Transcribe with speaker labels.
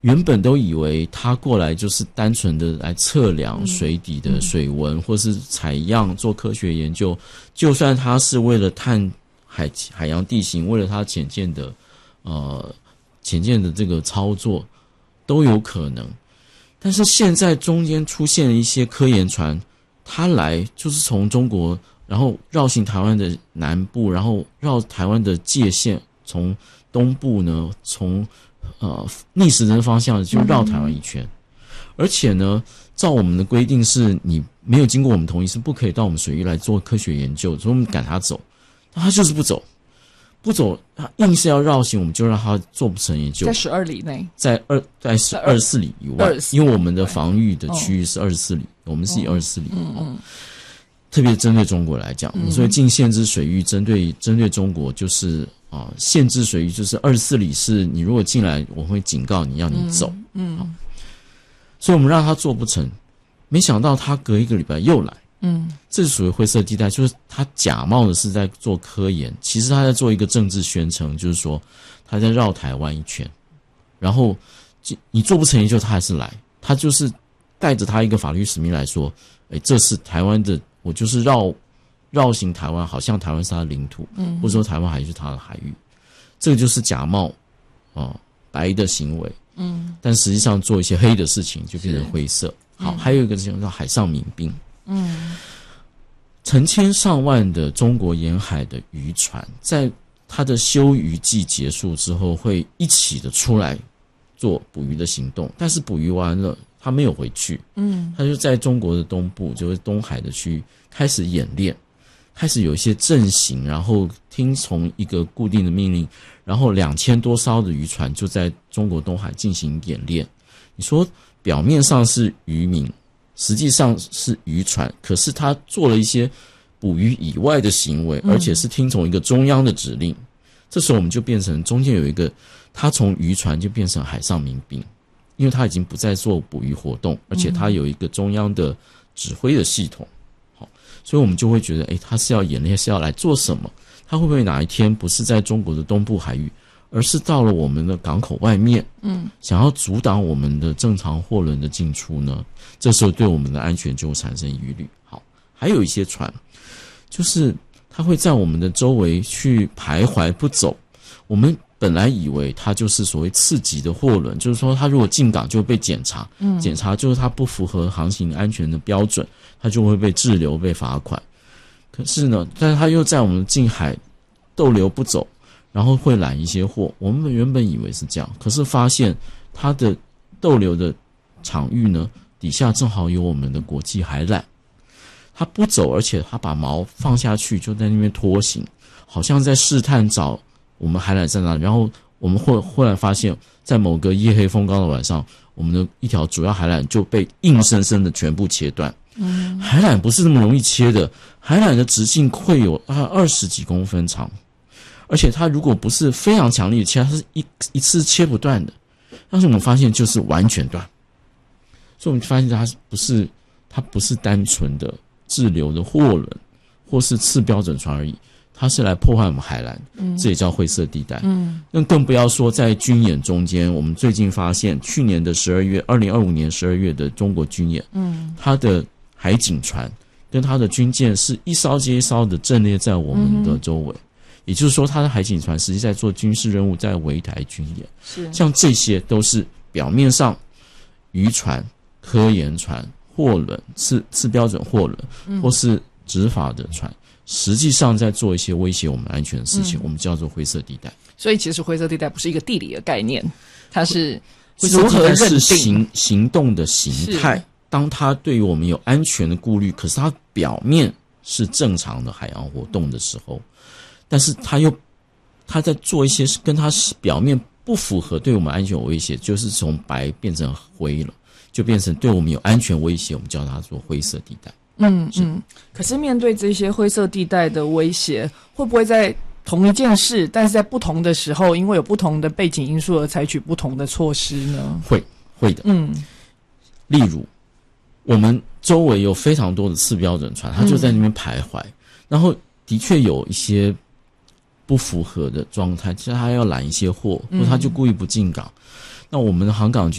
Speaker 1: 原本都以为他过来就是单纯的来测量水底的水温，或是采样做科学研究，就算他是为了探海洋地形，为了他潜舰的这个操作都有可能。但是现在中间出现了一些科研船，他来就是从中国，然后绕行台湾的南部，然后绕台湾的界限，从东部呢，从逆时针方向就绕台湾一圈。而且呢，照我们的规定是，你没有经过我们同意是不可以到我们水域来做科学研究，所以我们赶他走，但他就是不走，他硬是要绕行，我们就让他做不成研究。
Speaker 2: 在12里内，
Speaker 1: 在24里以外，因为我们的防御的区域是24里，我们是以24里。特别针对中国来讲，所以禁限制水域针对中国就是限制水域就是24里，是你如果进来，我会警告你，要你走。所以我们让他做不成，没想到他隔一个礼拜又来。这是属于灰色地带，就是他假冒的是在做科研，其实他在做一个政治宣称，就是说他在绕台湾一圈，然后你做不成研究，他还是来，他就是带着他一个法律使命来说，这是台湾的，我就是绕行台湾，好像台湾是他的领土，或者说台湾还是他的海域，这个就是假冒白的行为，但实际上做一些黑的事情就变成灰色。好，还有一个叫海上民兵。成千上万的中国沿海的渔船，在它的休渔季结束之后，会一起的出来做捕鱼的行动。但是捕鱼完了，他没有回去，他就在中国的东部，就是东海的区域开始演练，开始有一些阵型，然后听从一个固定的命令，然后2000多艘的渔船就在中国东海进行演练。你说表面上是渔民，实际上是渔船，可是他做了一些捕鱼以外的行为，而且是听从一个中央的指令。这时候我们就变成中间有一个，他从渔船就变成海上民兵，因为他已经不再做捕鱼活动，而且他有一个中央的指挥的系统。好，所以我们就会觉得，他是要演练，是要来做什么？他会不会哪一天不是在中国的东部海域，而是到了我们的港口外面，想要阻挡我们的正常货轮的进出呢？这时候对我们的安全就会产生疑虑。好，还有一些船，就是它会在我们的周围去徘徊不走。我们本来以为它就是所谓次级的货轮，就是说它如果进港就会被检查，检查就是它不符合航行安全的标准，它就会被滞留、被罚款。可是呢，但是它又在我们近海逗留不走，然后会揽一些货。我们原本以为是这样，可是发现它的逗留的场域呢，底下正好有我们的国际海缆，他不走，而且他把锚放下去，就在那边拖行，好像在试探找我们海缆在哪里。然后我们忽然发现，在某个夜黑风高的晚上，我们的一条主要海缆就被硬生生的全部切断。海缆不是那么容易切的，海缆的直径会有20几公分长，而且它如果不是非常强力的切，它是一次切不断的。但是我们发现就是完全断，所以我们发现它不是单纯的滞留的货轮或是次标准船而已，它是来破坏我们海缆，这也叫灰色地带。那更不要说在军演中间，我们最近发现去年的12月，2025年12月的中国军演，它的海警船跟它的军舰是一艘接一艘的阵列在我们的周围。也就是说，它的海警船实际在做军事任务，在围台军演。是，像这些都是表面上渔船、科研船、货轮、次标准货轮，或是执法的船，实际上在做一些威胁我们安全的事情，我们叫做灰色地带。
Speaker 2: 所以，其实灰色地带不是一个地理的概念，它是如何认定
Speaker 1: 是行动的形态。当它对于我们有安全的顾虑，可是它表面是正常的海洋活动的时候。但是他在做一些跟他表面不符合，对我们安全有威胁，就是从白变成灰了，就变成对我们有安全威胁，我们叫它做灰色地带。
Speaker 2: 可是面对这些灰色地带的威胁，会不会在同一件事，但是在不同的时候，因为有不同的背景因素而采取不同的措施呢？
Speaker 1: 会的。例如我们周围有非常多的次标准船，它就在那边徘徊，然后的确有一些不符合的状态，就是他要揽一些货，或他就故意不进港。 那我们的航港局